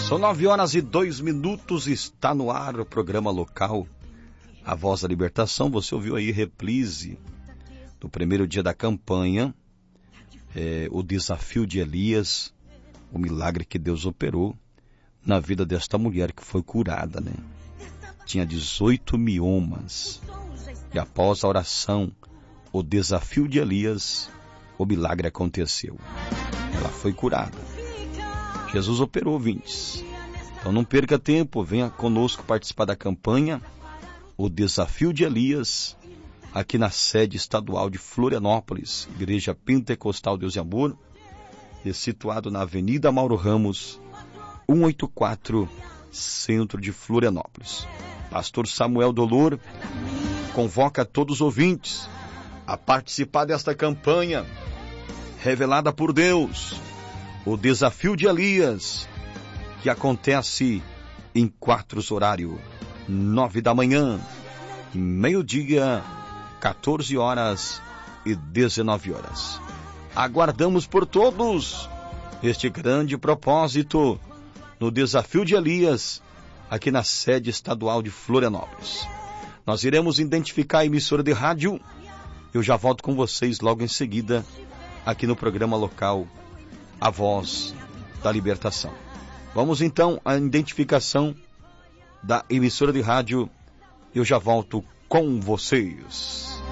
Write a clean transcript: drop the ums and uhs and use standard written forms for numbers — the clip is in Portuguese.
São 9h02, está no ar o programa local A Voz da Libertação. Você ouviu aí reprise do primeiro dia da campanha, o desafio de Elias, o milagre que Deus operou na vida desta mulher que foi curada, né? Tinha 18 miomas e após a oração, o desafio de Elias, o milagre aconteceu. Ela foi curada. Jesus operou, ouvintes. Então não perca tempo, venha conosco participar da campanha O Desafio de Elias, aqui na sede estadual de Florianópolis, Igreja Pentecostal Deus e Amor, situado na Avenida Mauro Ramos, 184, centro de Florianópolis. Pastor Samuel Dolor convoca todos os ouvintes a participar desta campanha revelada por Deus, o Desafio de Elias, que acontece em 4 horários, 9 da manhã, meio-dia, 14 horas e 19 horas. Aguardamos por todos este grande propósito no Desafio de Elias, aqui na sede estadual de Florianópolis. Nós iremos identificar a emissora de rádio. Eu já volto com vocês logo em seguida, aqui no programa local A Voz da Libertação. Vamos então à identificação da emissora de rádio. Eu já volto com vocês.